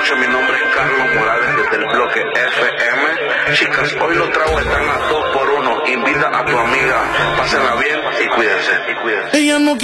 noches, mi nombre es Carlos Morales desde el bloque FM. Chicas, hoy los tragos están a 2 por 1. Invita a tu amiga, pásenla bien y cuídense. Ella no